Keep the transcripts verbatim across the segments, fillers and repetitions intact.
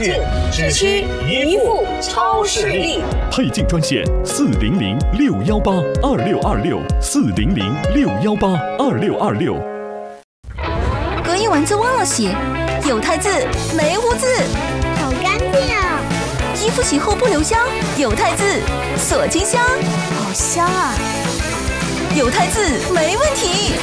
劲，只需一副超视力。 配镜专线四零零六幺八二六二六四零零六幺八二六二六。 隔音丸子忘了洗，有汰渍没污渍， 好干净啊！ 衣服洗后不留香，有汰渍锁金香，好香啊！有汰渍没问题。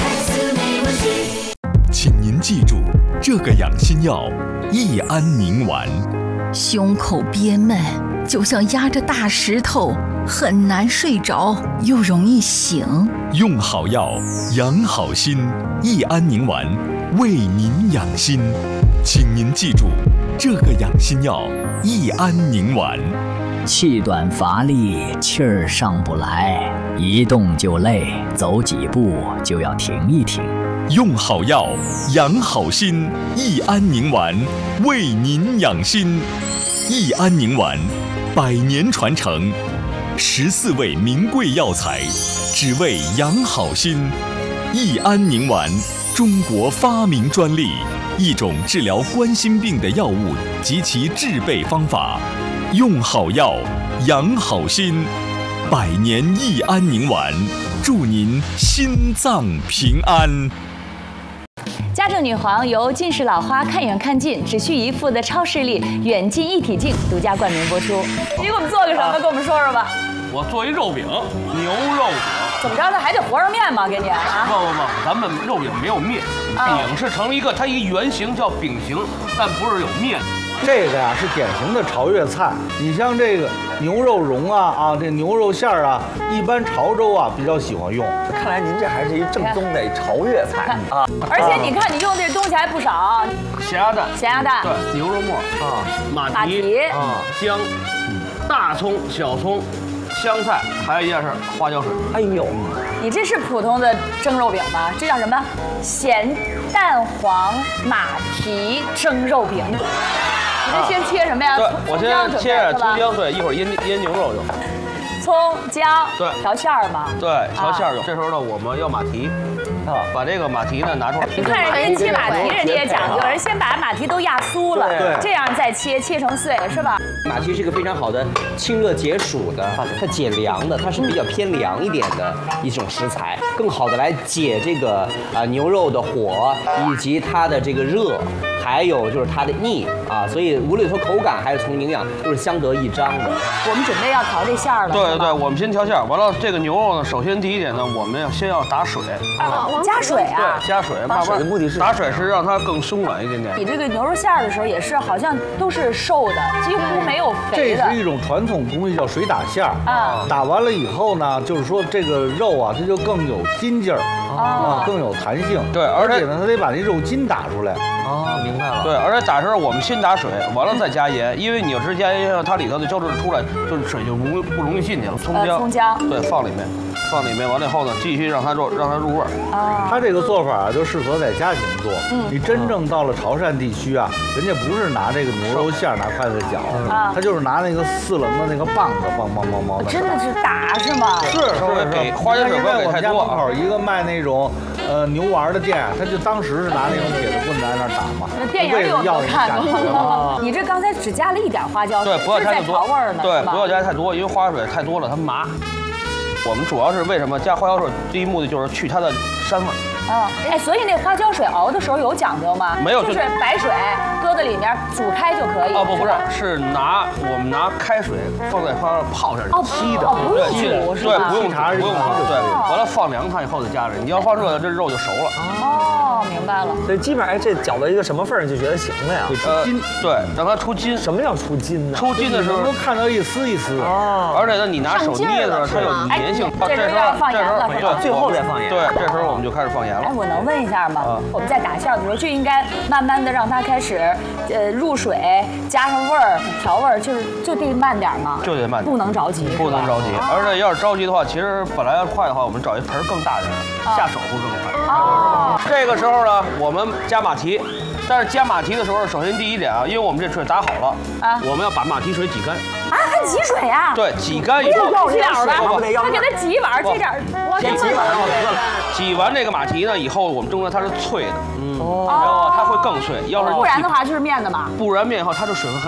请您记住这个养心药益安宁丸。 胸口憋闷，就像压着大石头，很难睡着，又容易醒。 用好药，养好心，益安宁丸为您养心。请您记住这个养心药益安宁丸。 气短乏力，气儿上不来，一动就累，走几步就要停一停。 用好药，养好心，益安宁丸为您养心。益安宁丸，百年传承，十四味名贵药材，只为养好心。益安宁丸，中国发明专利，一种治疗冠心病的药物及其制备方法。用好药，养好心，百年益安宁丸，祝您心脏平安。 家政女皇由近视老花看远看近，只需一副的超视力远近一体镜独家冠名播出。你给我们做个什么？跟我们说说吧。 我做一肉饼，牛肉饼。 怎么着？那还得和上面吗？给你啊？ 不不不，咱们肉饼没有面，饼是成了一个它一圆形叫饼形，但不是有面。 这个呀是典型的潮粤菜，你像这个牛肉蓉啊啊，这牛肉馅儿啊，一般潮州啊比较喜欢用。 看来您这还是一正宗的潮粤菜啊！ 而且你看，你用这东西还不少， 咸鸭蛋、 咸鸭蛋， 对，牛肉末啊，马蹄马蹄啊，姜、大葱、小葱、香菜，还有一样是花椒水。 哎呦， 你这是普通的蒸肉饼吗？这叫什么？咸蛋黄马蹄蒸肉饼。你这先切什么呀？ 对，我先切点葱姜，对，一会儿腌腌牛肉就。 葱姜， 对， 调馅儿嘛。 对，调馅儿就。这时候呢，我们要马蹄，啊，把这个马蹄呢拿出来。 你看人家切马蹄，人家也讲究，人先把马蹄都压酥了， 对， 这样再切，切成碎，是吧？ 马蹄是一个非常好的清热解暑的，它解凉的，它是比较偏凉一点的一种食材，更好的来解这个啊牛肉的火以及它的这个热。还有就是它的腻啊，所以无论从口感还是从营养都是相得益彰的。 我们准备要调这馅儿了。 对对对，我们先调馅儿。完了，这个牛肉呢，首先第一点呢，我们要先要打水。 啊，加水啊？ 对，加水，慢慢。 目的是打水是让它更松软一点点。 你这个牛肉馅儿的时候也是，好像都是瘦的，几乎没有肥的。 这是一种传统工艺，叫水打馅儿。啊，打完了以后呢，就是说这个肉啊，它就更有筋劲儿啊，更有弹性。 对， 而且呢，它得把那肉筋打出来。 哦，明白了。 对，而且打时候我们先打水，完了再加盐，因为你要是加盐，它里头的胶质出来，就是水就不不容易进去了。葱姜， 葱姜， 对，放里面，放里面，完了以后呢，继续让它入让它入味儿。 啊， 它这个做法啊，就适合在家庭做。嗯，你真正到了潮汕地区啊，人家不是拿这个牛肉馅儿拿筷子搅，他就是拿那个四棱的那个棒子，梆梆梆梆的。 真的是打是吗？ 是是是。 给花椒水不要给太多。 我们家门口一个卖那种呃牛丸的店，他就当时是拿那种铁的棍子在那打嘛。 那电影里我都看过。你这刚才只加了一点花椒水， 对，不要加太多， 调味儿呢。 对，不要加太多，因为花椒水太多了它麻。我们主要是为什么加花椒水？第一目的就是去它的膻味。 啊，哎，所以那花椒水熬的时候有讲究吗？ 没有， 就是白水搁在里面煮开就可以。 哦，不，不是，是拿我们拿开水放在花上泡下去， 沏的，不用煮是吧？ 对，不用茶，不用煮，对，完了放凉它以后再加上。你要放热了，这肉就熟了。 哦，明白了。 所以基本上，哎，这搅到一个什么份儿就觉得行了呀？ 出筋，对，让它出筋。 什么叫出筋呢？ 出筋的时候能看到一丝一丝哦， 而且呢，你拿手捏的时候，它有粘性。 这时候要放盐了， 对， 最后再放盐。 对，这时候我们就开始放盐了。 哎，我能问一下吗？我们在打馅的时候就应该慢慢的让它开始，呃，入水，加上味儿，调味儿，就是就得慢点吗？ 就得慢点， 不能着急， 不能着急。而且要是着急的话，其实本来要快的话，我们找一盆更大点，下手会更快。哦。这个时候呢，我们加马蹄。但是加马蹄的时候，首先第一点啊，因为我们这水打好了啊，我们要把马蹄水挤干。 啊，还挤水啊？ 对，挤干以后， 要不了的，他给它挤一碗，这点我挤几碗就喝了。挤完这个马蹄呢以后，我们蒸的它是脆的，嗯，然后它会更脆。要是不然的话就是面的嘛。 不然面以后它的水会很